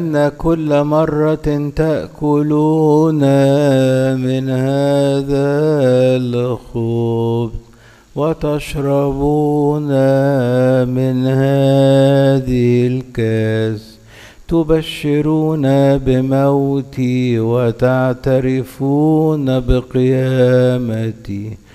أن كل مرة تأكلون من هذا الخبز وتشربون من هذه الكاس تبشرون بموتي وتعترفون بقيامتي.